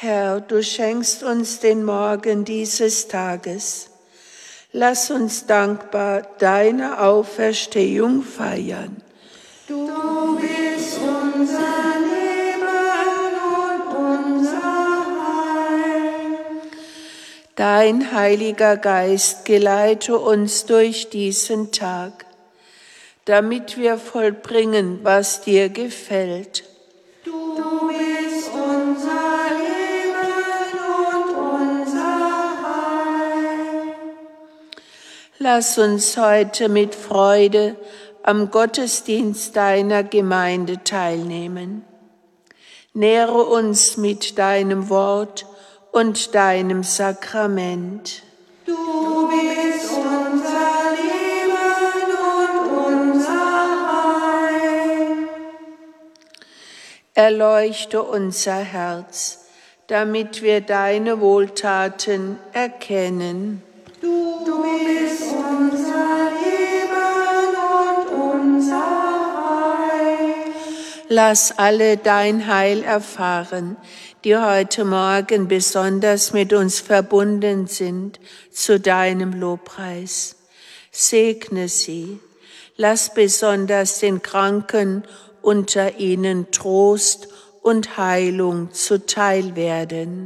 Herr, du schenkst uns den Morgen dieses Tages. Lass uns dankbar deine Auferstehung feiern. Du bist unser Leben und unser Heil. Dein Heiliger Geist geleite uns durch diesen Tag, damit wir vollbringen, was dir gefällt. Du bist unser Leben und unser Heil. Lass uns heute mit Freude am Gottesdienst deiner Gemeinde teilnehmen. Nähre uns mit deinem Wort und deinem Sakrament. Du bist unser Leben und unser Heil. Erleuchte unser Herz, damit wir deine Wohltaten erkennen. Du bist unser Leben und unser Heil. Lass alle dein Heil erfahren, die heute Morgen besonders mit uns verbunden sind, zu deinem Lobpreis. Segne sie. Lass besonders den Kranken unter ihnen Trost und Heilung zuteil werden.